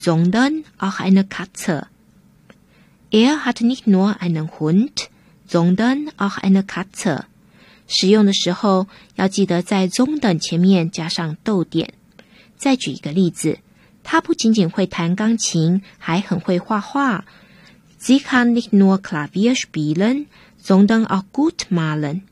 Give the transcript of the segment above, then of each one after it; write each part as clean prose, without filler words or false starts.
sondern auch eine Katze. Er hat nicht nur einen Hund, sondern auch eine Katze.使用的时候要记得在sondern前面加上逗点。再举一个例子，他不仅仅会弹钢琴，还很会画画。Sie kann nicht nur Klavier spielen, sondern auch gut malen.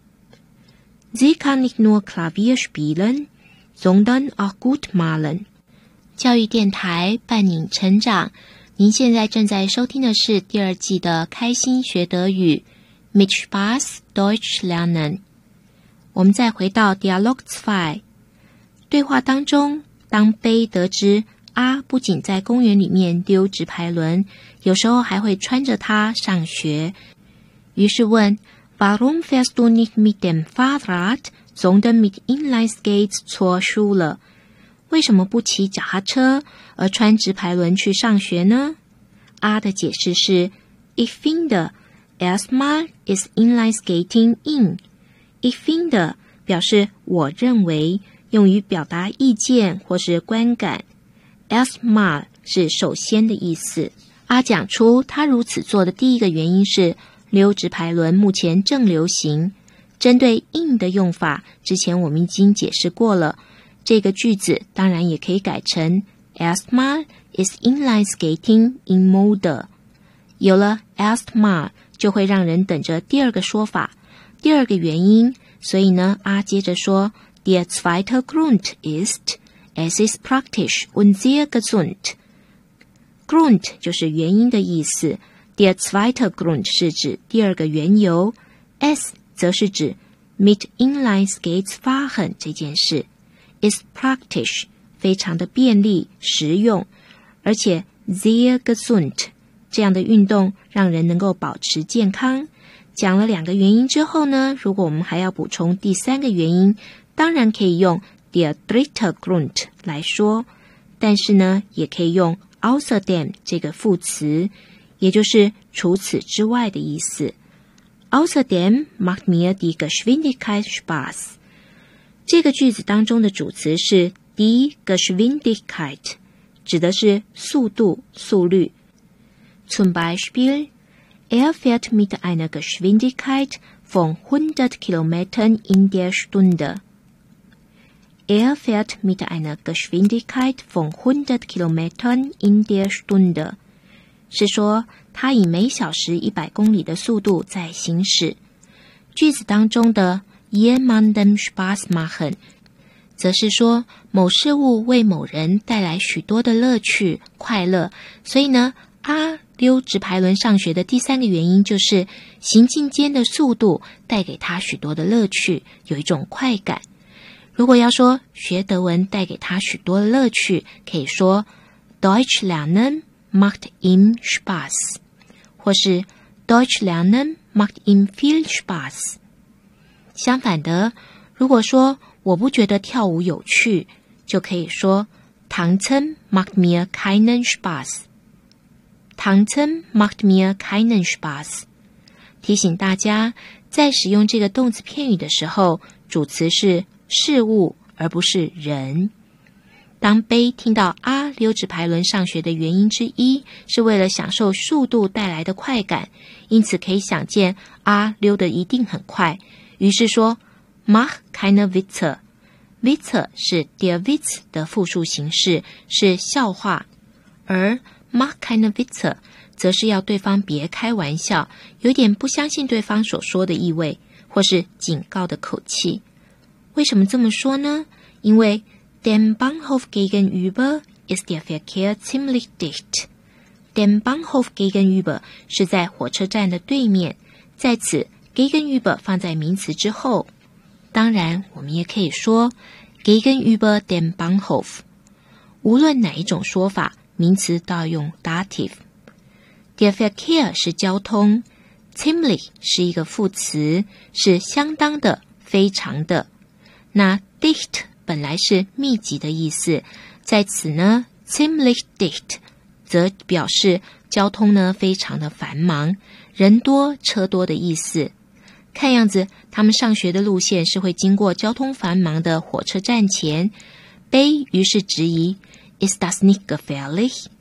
Sie kann nicht nur Klavier spielen, sondern auch gut malen. 教育电台伴您成长，您现在正在收听的是第2季的开心学德语 Mit Spaß Deutsch lernen。 我们再回到 Dialog 2。 对话当中，当贝得知阿不仅在公园里面溜直排轮，有时候还会穿着它上学，于是问 Warum fährst du nicht mit dem Fahrrad, sondern mit Inlineskates zur Schule？ 为什么不骑脚踏车而穿直排轮去上学呢？阿的解释是 Ich finde, erstmal ist Inlineskating in。 Ich finde 表示我认为，用于表达意见或是观感。Erstmal 是首先的意思。阿讲出他如此做的第一个原因是溜直排轮目前正流行。针对 in 的用法，之前我们已经解释过了。这个句子当然也可以改成 Erstmal is inline skating in mode。 有了 erstmal 就会让人等着第二个说法，第二个原因。所以呢，阿接着说 Der zweite Grund ist, es ist praktisch und sehr gesund。 Grund 就是原因的意思， Der zweite Grund 是指第二个缘由， es 则是指 mit inline skates fahren 这件事， is praktisch 非常的便利实用，而且 sehr gesund 这样的运动让人能够保持健康。讲了2个原因之后呢，如果我们还要补充第3个原因，当然可以用 der dritte Grund 来说，但是呢，也可以用 außerdem 这个副词，也就是除此之外的意思。Außerdem macht mir die Geschwindigkeit Spaß。 这个句子当中的主词是 die Geschwindigkeit， 指的是速度、速率。Zum Beispiel Er fährt mit einer Geschwindigkeit von 100 Kilometern in der Stunde. Er fährt mit einer Geschwindigkeit von 100 Kilometern in der Stunde. 是说他以每小时100公里的速度在行驶。句子当中的 jemandem Spaß machen 则是说某事物为某人带来许多的乐趣、快乐。所以呢，阿溜直排轮上学的第3个原因就是行进间的速度带给他许多的乐趣，有一种快感。如果要说学德文带给他许多的乐趣，可以说 Deutsch lernen macht ihm Spaß， 或是 Deutsch lernen macht ihm viel Spaß。 相反的，如果说我不觉得跳舞有趣，就可以说 Tanzen macht mir keinen Spaß。Tanzen macht mir keinen Spaß。 提醒大家，在使用这个动词片语的时候，主词是事物而不是人。当贝听到阿溜直排轮上学的原因之一是为了享受速度带来的快感，因此可以想见阿溜得一定很快，于是说 Mach keine Witze。 Witze 是 der Witz 的复数形式，是笑话，而Mach keine Witze 则是要对方别开玩笑，有点不相信对方所说的意味，或是警告的口气。为什么这么说呢？因为 Dem Bahnhof gegenüber ist der Verkehr ziemlich dicht。 Dem Bahnhof gegenüber 是在火车站的对面，在此 gegenüber 放在名词之后。当然我们也可以说 gegenüber dem Bahnhof。 无论哪一种说法，名词都要用 dative。 Der Verkehr 是交通， ziemlich 是一个副词，是相当的、非常的。那 dicht 本来是密集的意思，在此呢 ziemlich dicht 则表示交通呢非常的繁忙，人多车多的意思。看样子他们上学的路线是会经过交通繁忙的火车站前。贝于是质疑 Ist das nicht gefährlich？